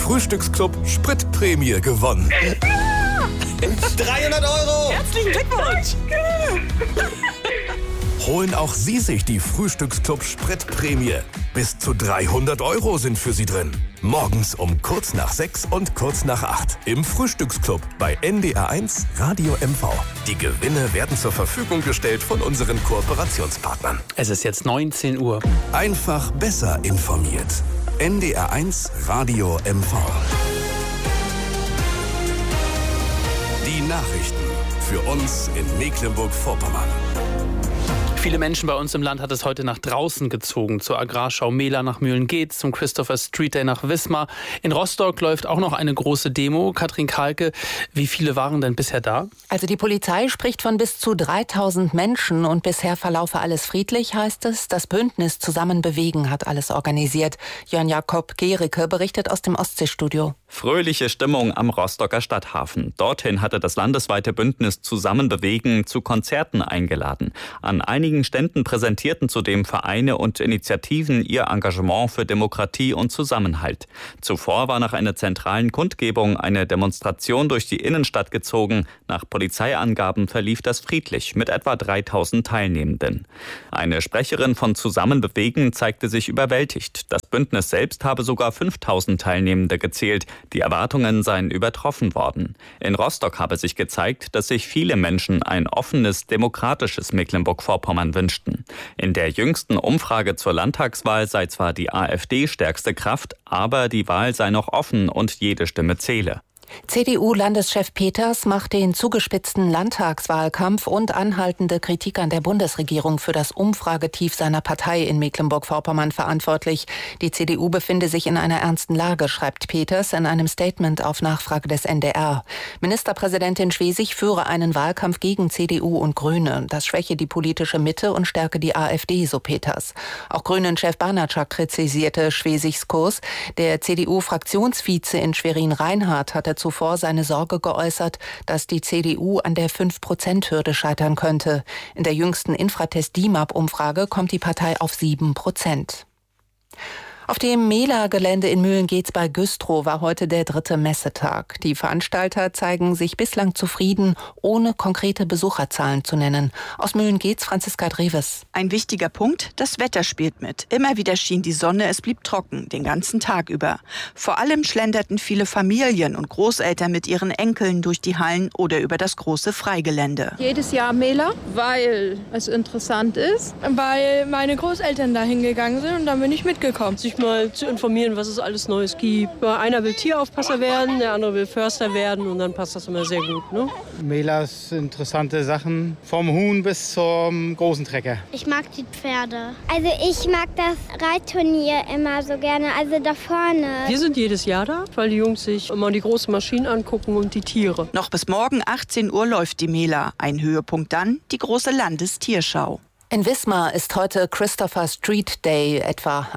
Frühstücksclub Spritprämie gewonnen. 300 €! Herzlichen Glückwunsch! Holen auch Sie sich die Frühstücksclub Spritprämie. Bis zu 300 € sind für Sie drin. Morgens um kurz nach 6 und kurz nach 8 im Frühstücksclub bei NDR1 Radio MV. Die Gewinne werden zur Verfügung gestellt von unseren Kooperationspartnern. Es ist jetzt 19 Uhr. Einfach besser informiert. NDR1 Radio MV. Die Nachrichten für uns in Mecklenburg-Vorpommern. Viele Menschen bei uns im Land hat es heute nach draußen gezogen. Zur Agrarschau Mehler nach Mühlen-Geetz, zum Christopher Street Day nach Wismar. In Rostock läuft auch noch eine große Demo. Katrin Kahlke, wie viele waren denn bisher da? Also die Polizei spricht von bis zu 3000 Menschen und bisher verlaufe alles friedlich, heißt es. Das Bündnis Zusammen bewegen hat alles organisiert. Jörn Jakob Gericke berichtet aus dem Ostseestudio. Fröhliche Stimmung am Rostocker Stadthafen. Dorthin hatte das landesweite Bündnis Zusammen bewegen zu Konzerten eingeladen. An einigen Ständen präsentierten zudem Vereine und Initiativen ihr Engagement für Demokratie und Zusammenhalt. Zuvor war nach einer zentralen Kundgebung eine Demonstration durch die Innenstadt gezogen. Nach Polizeiangaben verlief das friedlich mit etwa 3000 Teilnehmenden. Eine Sprecherin von Zusammen bewegen zeigte sich überwältigt. Das Bündnis selbst habe sogar 5000 Teilnehmende gezählt. Die Erwartungen seien übertroffen worden. In Rostock habe sich gezeigt, dass sich viele Menschen ein offenes, demokratisches Mecklenburg-Vorpommern wünschten. In der jüngsten Umfrage zur Landtagswahl sei zwar die AfD stärkste Kraft, aber die Wahl sei noch offen und jede Stimme zähle. CDU-Landeschef Peters macht den zugespitzten Landtagswahlkampf und anhaltende Kritik an der Bundesregierung für das Umfragetief seiner Partei in Mecklenburg-Vorpommern verantwortlich. Die CDU befinde sich in einer ernsten Lage, schreibt Peters in einem Statement auf Nachfrage des NDR. Ministerpräsidentin Schwesig führe einen Wahlkampf gegen CDU und Grüne. Das schwäche die politische Mitte und stärke die AfD, so Peters. Auch Grünen-Chef Banatschak kritisierte Schwesigs Kurs. Der CDU-Fraktionsvize in Schwerin-Reinhardt hatte zuvor seine Sorge geäußert, dass die CDU an der 5%-Hürde scheitern könnte. In der jüngsten Infratest-DIMAP-Umfrage kommt die Partei auf 7%. Auf dem Mehler-Gelände in Mühlen-Geetz bei Güstrow war heute der 3. Messetag. Die Veranstalter zeigen sich bislang zufrieden, ohne konkrete Besucherzahlen zu nennen. Aus Mühlen-Geetz Franziska Dreves. Ein wichtiger Punkt, das Wetter spielt mit. Immer wieder schien die Sonne, es blieb trocken, den ganzen Tag über. Vor allem schlenderten viele Familien und Großeltern mit ihren Enkeln durch die Hallen oder über das große Freigelände. Jedes Jahr Mehler, weil es interessant ist. Weil meine Großeltern da hingegangen sind und dann bin ich mitgekommen. Sich mal zu informieren, was es alles Neues gibt. Einer will Tieraufpasser werden, der andere will Förster werden und dann passt das immer sehr gut. Ne? Mehlers interessante Sachen, vom Huhn bis zum großen Trecker. Ich mag die Pferde. Also ich mag das Reitturnier immer so gerne, also da vorne. Wir sind jedes Jahr da, weil die Jungs sich immer die großen Maschinen angucken und die Tiere. Noch bis morgen 18 Uhr läuft die Mehler. Ein Höhepunkt dann die große Landestierschau. In Wismar ist heute Christopher Street Day. Etwa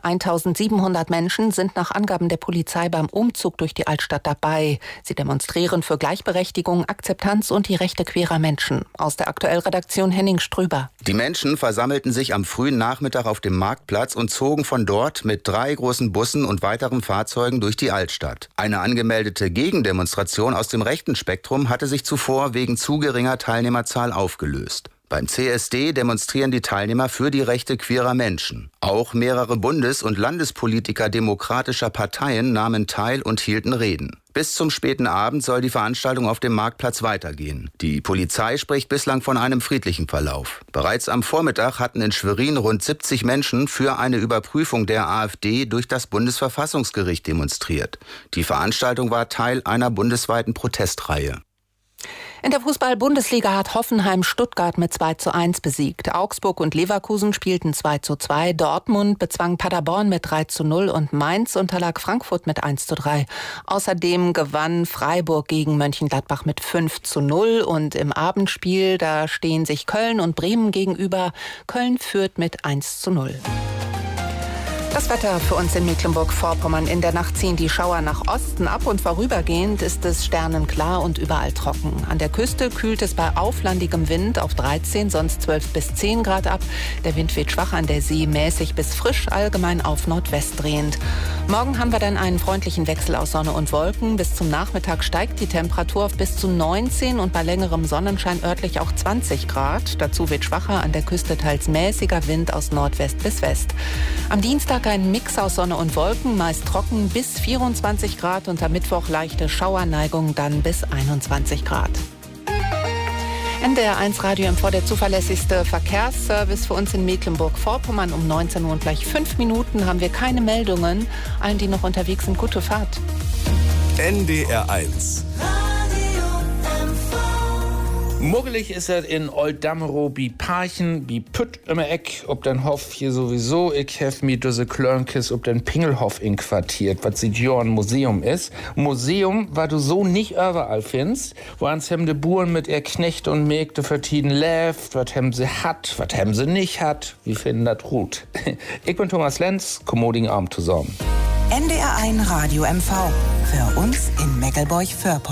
1700 Menschen sind nach Angaben der Polizei beim Umzug durch die Altstadt dabei. Sie demonstrieren für Gleichberechtigung, Akzeptanz und die Rechte queerer Menschen. Aus der Aktuellredaktion Henning Strüber. Die Menschen versammelten sich am frühen Nachmittag auf dem Marktplatz und zogen von dort mit 3 großen Bussen und weiteren Fahrzeugen durch die Altstadt. Eine angemeldete Gegendemonstration aus dem rechten Spektrum hatte sich zuvor wegen zu geringer Teilnehmerzahl aufgelöst. Beim CSD demonstrieren die Teilnehmer für die Rechte queerer Menschen. Auch mehrere Bundes- und Landespolitiker demokratischer Parteien nahmen teil und hielten Reden. Bis zum späten Abend soll die Veranstaltung auf dem Marktplatz weitergehen. Die Polizei spricht bislang von einem friedlichen Verlauf. Bereits am Vormittag hatten in Schwerin rund 70 Menschen für eine Überprüfung der AfD durch das Bundesverfassungsgericht demonstriert. Die Veranstaltung war Teil einer bundesweiten Protestreihe. In der Fußball-Bundesliga hat Hoffenheim Stuttgart mit 2:1 besiegt. Augsburg und Leverkusen spielten 2:2. Dortmund bezwang Paderborn mit 3:0 und Mainz unterlag Frankfurt mit 1:3. Außerdem gewann Freiburg gegen Mönchengladbach mit 5:0. Und im Abendspiel, da stehen sich Köln und Bremen gegenüber. Köln führt mit 1:0. Das Wetter für uns in Mecklenburg-Vorpommern. In der Nacht ziehen die Schauer nach Osten ab und vorübergehend ist es sternenklar und überall trocken. An der Küste kühlt es bei auflandigem Wind auf 13, sonst 12 bis 10 Grad ab. Der Wind weht schwach an der See, mäßig bis frisch, allgemein auf Nordwest drehend. Morgen haben wir dann einen freundlichen Wechsel aus Sonne und Wolken. Bis zum Nachmittag steigt die Temperatur auf bis zu 19 und bei längerem Sonnenschein örtlich auch 20 Grad. Dazu weht schwacher, an der Küste teils mäßiger Wind aus Nordwest bis West. Am Dienstag ein Mix aus Sonne und Wolken, meist trocken bis 24 Grad und am Mittwoch leichte Schauerneigung, dann bis 21 Grad. NDR1 Radio MV, der zuverlässigste Verkehrsservice für uns in Mecklenburg-Vorpommern. Um 19 Uhr und gleich 5 Minuten haben wir keine Meldungen. Allen, die noch unterwegs sind, gute Fahrt. NDR1. Muggelig ist er in Old-Damerow bi Parchen, bi Pütt im Eck, ob den Hof hier sowieso, ich hef mi düsse Klörnkes, ob den Pingelhof inquartiert, was sieht ja ein Museum ist. Museum, was du so nicht überall findest, wo ans hem de Buren mit ihr Knechte und Mägde vertieden läft, was hem sie hat, was hem sie nicht hat, wie finden das gut. Ich bin Thomas Lenz, kommodigen Abend zusammen. NDR1 Radio MV, für uns in Meckelburg-Vorpommern.